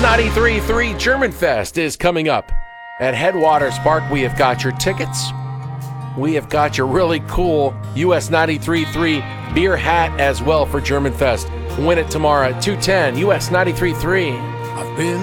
93.3 German Fest is coming up at Headwaters Park. We have got your tickets. We have got your really cool US 93.3 beer hat as well for German Fest. Win it tomorrow at 210 US 93.3. I've been